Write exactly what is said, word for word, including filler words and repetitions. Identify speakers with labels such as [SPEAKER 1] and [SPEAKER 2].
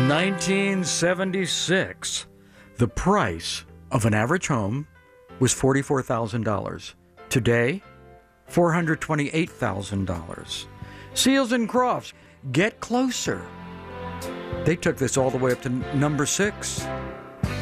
[SPEAKER 1] nineteen seventy-six, the price of an average home was forty-four thousand dollars. Today, four hundred twenty-eight thousand dollars. Seals and Crofts, get closer. They took this all the way up to number six.